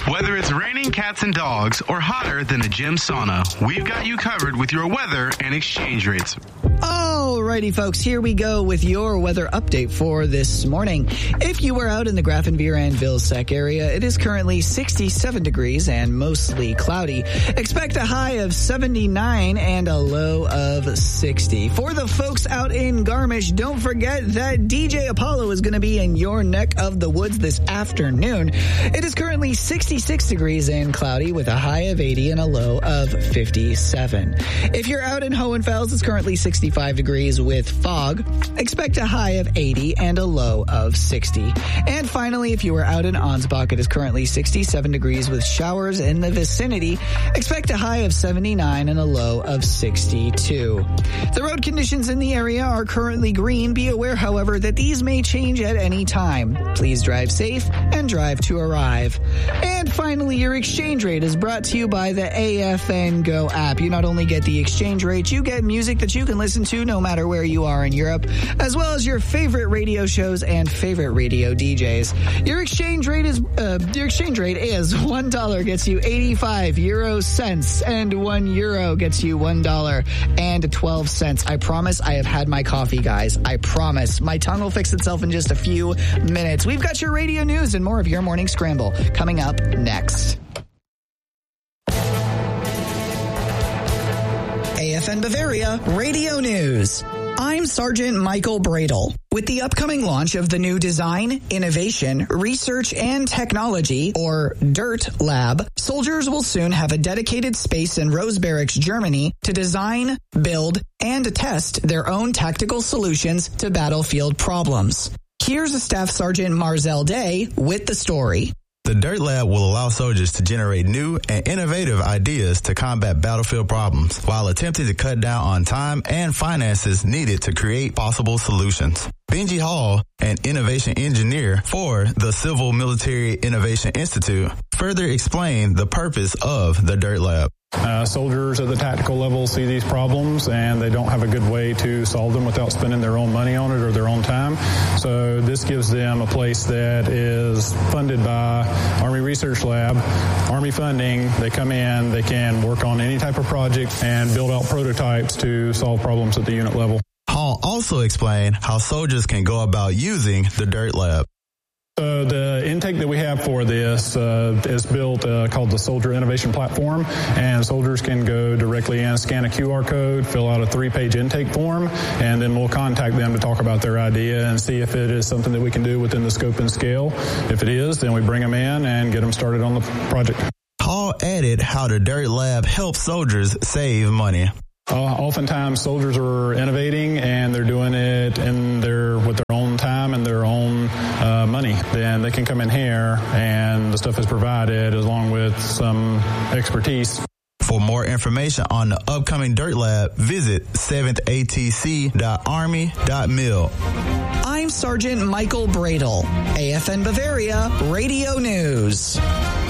Whether it's raining cats and dogs or hotter than a gym sauna, we've got you covered with your weather and exchange rates. Alrighty, folks, here we go with your weather update for this morning. If you were out in the Grafenveer and Vilseck area, it is currently 67 degrees and mostly cloudy. Expect a high of 79 and a low of 60. For the folks out in Garmisch, don't forget that DJ Apollo is going to be in your neck of the woods this afternoon. It is currently 66 degrees and cloudy with a high of 80 and a low of 57. If you're out in Hohenfels, it's currently 65 degrees with fog. Expect a high of 80 and a low of 60. And finally, if you are out in Ansbach, it is currently 67 degrees with showers in the vicinity. Expect a high of 79 and a low of 62. The road conditions in the area are currently green. Be aware, however, that these may change at any time. Please drive safe and drive to arrive. And finally, your exchange rate is brought to you by the AFN Go app. You not only get the exchange rate, you get music that you can listen to no matter where you are in Europe, as well as your favorite radio shows and favorite radio DJs. Your exchange rate is $1 gets you 85 euro cents, and €1 gets you $1.12. I promise I have had my coffee, guys. I promise. My tongue will fix itself in just a few minutes. We've got your radio news and more of your morning scramble coming up next. AFN Bavaria Radio News. I'm Sergeant Michael Bradle. With the upcoming launch of the new Design, Innovation, Research, and Technology, or DIRT Lab, soldiers will soon have a dedicated space in Rosebarracks, Germany, to design, build, and test their own tactical solutions to battlefield problems. Here's a Staff Sergeant Marzel Day with the story. The DIRT Lab will allow soldiers to generate new and innovative ideas to combat battlefield problems while attempting to cut down on time and finances needed to create possible solutions. Benji Hall, an innovation engineer for the Civil Military Innovation Institute, further explained the purpose of the DIRT Lab. Soldiers at the tactical level see these problems and they don't have a good way to solve them without spending their own money on it or their own time. So this gives them a place that is funded by Army Research Lab, Army funding. They come in, they can work on any type of project and build out prototypes to solve problems at the unit level. Hall also explained how soldiers can go about using the DIRT Lab. So the intake that we have for this is built called the Soldier Innovation Platform, and soldiers can go directly in, scan a QR code, fill out a 3-page intake form, and then we'll contact them to talk about their idea and see if it is something that we can do within the scope and scale. If it is, then we bring them in and get them started on the project. Hall added how the DIRT Lab helps soldiers save money. Oftentimes soldiers are innovating and they're doing it with their own time and their own money. Then they can come in here and the stuff is provided along with some expertise. For more information on the upcoming DIRT Lab, visit 7thatc.army.mil. I'm Sergeant Michael Bradle, AFN Bavaria Radio News.